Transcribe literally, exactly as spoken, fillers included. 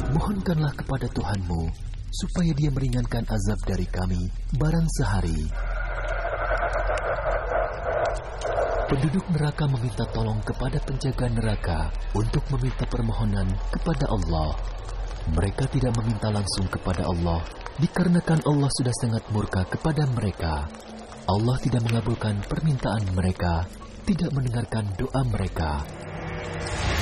mohonkanlah kepada Tuhanmu, supaya Dia meringankan azab dari kami barang sehari. Penduduk neraka meminta tolong kepada penjaga neraka untuk meminta permohonan kepada Allah. Mereka tidak meminta langsung kepada Allah, dikarenakan Allah sudah sangat murka kepada mereka. Allah tidak mengabulkan permintaan mereka, tidak mendengarkan doa mereka.